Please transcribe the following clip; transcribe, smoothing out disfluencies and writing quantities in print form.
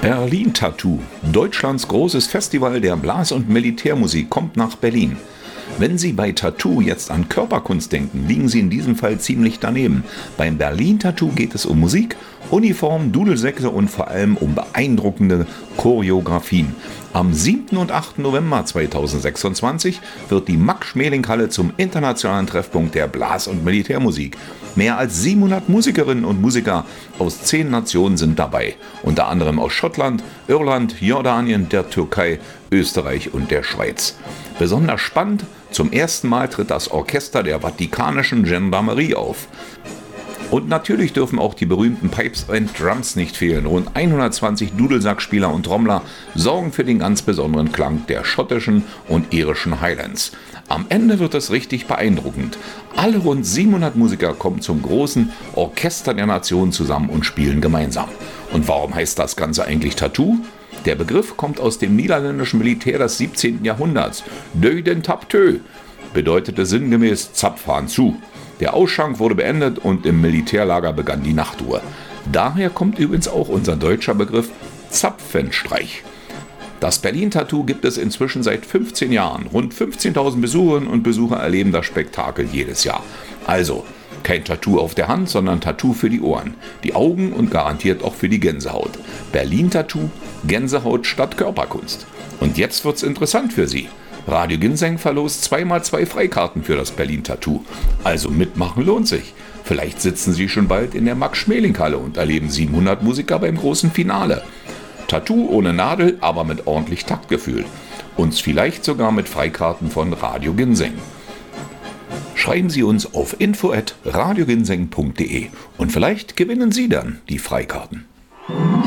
Berlin Tattoo, Deutschlands großes Festival der Blas- und Militärmusik, kommt nach Berlin. Wenn Sie bei Tattoo jetzt an Körperkunst denken, liegen Sie in diesem Fall ziemlich daneben. Beim Berlin Tattoo geht es um Musik, Uniformen, Dudelsäcke und vor allem um beeindruckende Choreografien. Am 7. und 8. November 2026 wird die Max-Schmeling-Halle zum internationalen Treffpunkt der Blas- und Militärmusik. Mehr als 700 Musikerinnen und Musiker aus 10 Nationen sind dabei, unter anderem aus Schottland, Irland, Jordanien, der Türkei, Österreich und der Schweiz. Besonders spannend, zum ersten Mal tritt das Orchester der Vatikanischen Gendarmerie auf. Und natürlich dürfen auch die berühmten Pipes and Drums nicht fehlen. Rund 120 Dudelsackspieler und Trommler sorgen für den ganz besonderen Klang der schottischen und irischen Highlands. Am Ende wird es richtig beeindruckend. Alle rund 700 Musiker kommen zum großen Orchester der Nation zusammen und spielen gemeinsam. Und warum heißt das Ganze eigentlich Tattoo? Der Begriff kommt aus dem niederländischen Militär des 17. Jahrhunderts. Deu den tap tö bedeutete sinngemäß Zapfhahn zu. Der Ausschank wurde beendet und im Militärlager begann die Nachtruhe. Daher kommt übrigens auch unser deutscher Begriff Zapfenstreich. Das Berlin-Tattoo gibt es inzwischen seit 15 Jahren. Rund 15.000 Besucherinnen und Besucher erleben das Spektakel jedes Jahr. Also, kein Tattoo auf der Hand, sondern Tattoo für die Ohren, die Augen und garantiert auch für die Gänsehaut. Berlin-Tattoo, Gänsehaut statt Körperkunst. Und jetzt wird's interessant für Sie. Radio Ginseng verlost 2x2 Freikarten für das Berlin-Tattoo. Also mitmachen lohnt sich. Vielleicht sitzen Sie schon bald in der Max-Schmeling-Halle und erleben 700 Musiker beim großen Finale. Tattoo ohne Nadel, aber mit ordentlich Taktgefühl. Und vielleicht sogar mit Freikarten von Radio Ginseng. Schreiben Sie uns auf info@radioginseng.de und vielleicht gewinnen Sie dann die Freikarten.